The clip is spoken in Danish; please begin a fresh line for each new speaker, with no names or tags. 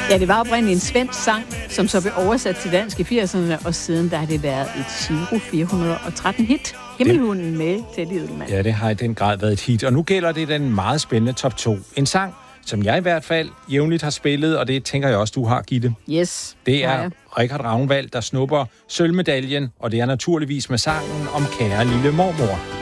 Ja, det var oprindeligt en svensk sang, som så blev oversat til dansk i 80'erne, og siden der har det været et Giro 413 hit. Himmelhunden med Teddy Edelmann.
Ja, det har i den grad været et hit, og nu gælder det den meget spændende top 2. En sang, som jeg i hvert fald jævnligt har spillet, og det tænker jeg også, du har, Gitte.
Yes.
Det er Richard Ragnvald, der snupper sølvmedaljen, og det er naturligvis med sangen om Kære lille mormor.